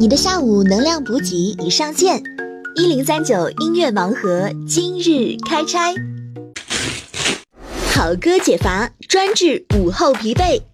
你的下午能量补给已上线，1039音乐盲盒今日开拆。好歌解乏，专治午后疲惫。